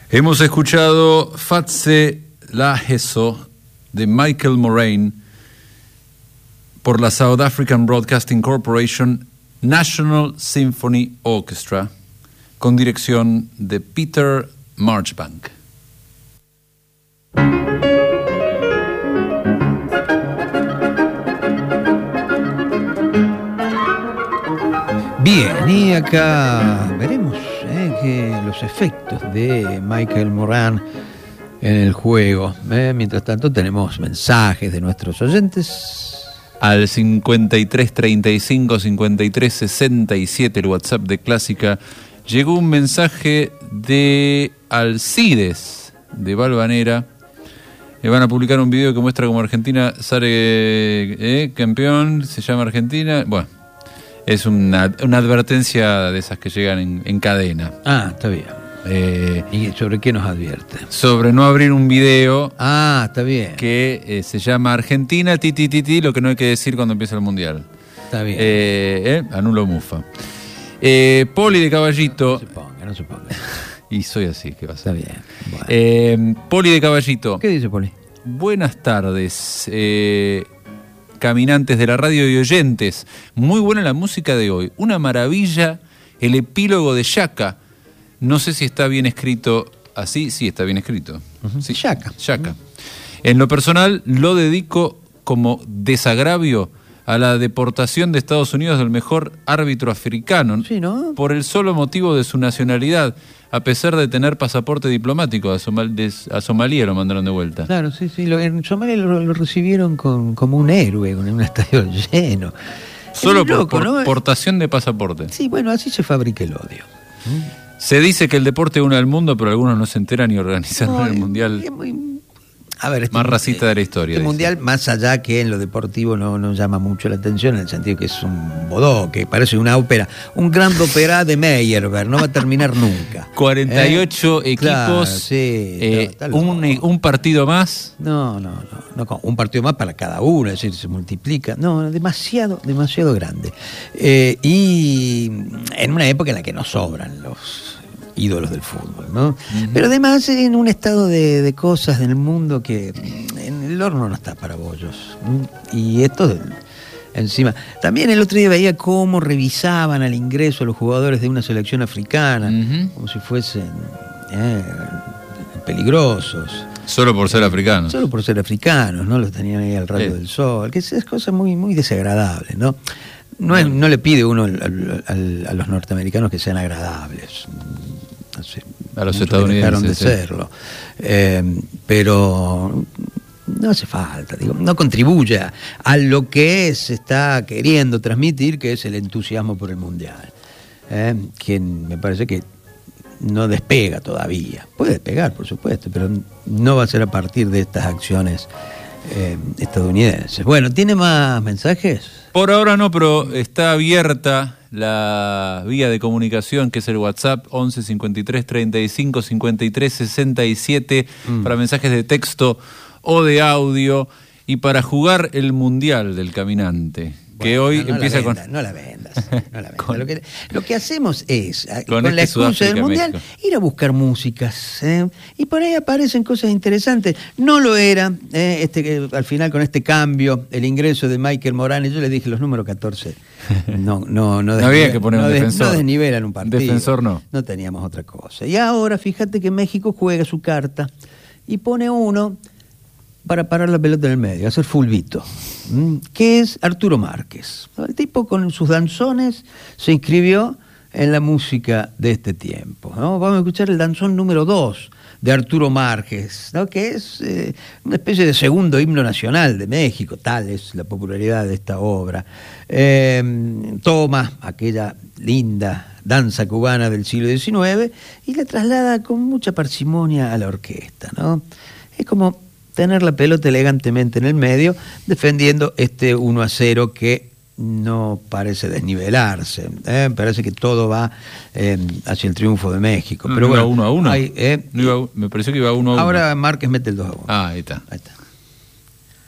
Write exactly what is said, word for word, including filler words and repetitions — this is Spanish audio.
Hemos escuchado Fatse la Heso de Michael Moraine por la South African Broadcasting Corporation National Symphony Orchestra con dirección de Peter Marchbank. Bien, y acá veremos eh, que los efectos de Michael Moraine en el juego. Eh. Mientras tanto tenemos mensajes de nuestros oyentes. Al cincuenta y tres treinta y cinco cincuenta y tres sesenta y siete, el WhatsApp de Clásica, llegó un mensaje de Alcides de Valvanera. Le van a publicar un video que muestra cómo Argentina sale eh, campeón, se llama Argentina. Bueno, es una, una advertencia de esas que llegan en, en cadena. Ah, está bien. Eh, ¿Y sobre qué nos advierte? Sobre no abrir un video. Ah, está bien. Que eh, se llama Argentina, ti, ti, ti, ti, lo que no hay que decir cuando empieza el Mundial. Está bien. Eh, eh, anulo mufa. Eh, Poli de Caballito. No se ponga, no se ponga. Y soy así, ¿qué pasa? Está bien. Bueno. Eh, Poli de Caballito. ¿Qué dice Poli? Buenas tardes, eh, caminantes de la radio y oyentes. Muy buena la música de hoy. Una maravilla el epílogo de Yaka. No sé si está bien escrito así. Sí, está bien escrito. Uh-huh. Sí. Yaka. Yaka. Uh-huh. En lo personal, lo dedico como desagravio a la deportación de Estados Unidos del mejor árbitro africano. Sí, ¿no? Por el solo motivo de su nacionalidad, a pesar de tener pasaporte diplomático. A, Somal, de, a Somalia lo mandaron de vuelta. Claro, sí, sí. Lo, en Somalia lo, lo recibieron con, como un héroe, con un estadio lleno. Solo por, loco, por ¿no? portación de pasaporte. Sí, bueno, así se fabrica el odio. Se dice que el deporte une al mundo, pero algunos no se enteran y organizaron No, el mundial es muy, a ver, este, más racista de la historia. El dice. mundial, más allá que en lo deportivo, no, no llama mucho la atención, en el sentido que es un bodó, que parece una ópera, un gran ópera de Meyerbeer, no va a terminar nunca. cuarenta y ocho ¿Eh? equipos, Claro, sí, eh, está, está un, un partido más. No, no, no, no, un partido más para cada uno, es decir, se multiplica. No, demasiado, demasiado grande. Eh, y en una época en la que no sobran los ídolos del fútbol, ¿no? Uh-huh. Pero además en un estado de, de cosas del mundo que en el horno no está para bollos. Y esto encima. También el otro día veía cómo revisaban al ingreso a los jugadores de una selección africana, uh-huh. como si fuesen eh, peligrosos. Solo por ser africanos. Solo por ser africanos, ¿no? Los tenían ahí al rayo eh. del sol, que es, es cosa muy, muy desagradable, ¿no? No, es, no le pide uno al, al, a los norteamericanos que sean agradables. No sé, a los estadounidenses dejaron de sí. serlo. Eh, pero no hace falta, digo, no contribuye a, a lo que se está queriendo transmitir, que es el entusiasmo por el mundial. Eh, que me parece que no despega todavía. Puede despegar, por supuesto, pero no va a ser a partir de estas acciones eh, estadounidenses. Bueno, ¿tiene más mensajes? Por ahora no, pero está abierta la vía de comunicación, que es el WhatsApp once cincuenta y tres treinta y cinco cincuenta y tres sesenta y siete mm. para mensajes de texto o de audio y para jugar el Mundial del Caminante. Bueno, que hoy no, no empieza la venda, con... No la vendas, no la vendas. con... Lo, que, lo que hacemos es, con, con este la excusa del Mundial, México. ir a buscar músicas. ¿eh? Y por ahí aparecen cosas interesantes. No lo era, ¿eh? este, al final con este cambio, el ingreso de Michael Moraine, yo le dije los números catorce. No, no, no, no había que poner no un des, defensor. No desnivelan un partido. Defensor no. No teníamos otra cosa. Y ahora fíjate que México juega su carta y pone uno para parar la pelota en el medio, hacer fulbito, que es Arturo Márquez. El tipo con sus danzones se inscribió en la música de este tiempo, ¿no? Vamos a escuchar el danzón número dos de Arturo Márquez, ¿no? Que es eh, una especie de segundo himno nacional de México, tal es la popularidad de esta obra. Eh, toma aquella linda danza cubana del siglo diecinueve y la traslada con mucha parsimonia a la orquesta, ¿no? Es como tener la pelota elegantemente en el medio, defendiendo este uno a cero que no parece desnivelarse. ¿eh? Parece que todo va eh, hacia el triunfo de México. No, pero no bueno, iba uno a uno. Hay, eh, no iba, me pareció que iba uno a uno. Ahora Márquez mete el dos a uno. Ah, ahí está. Ahí está.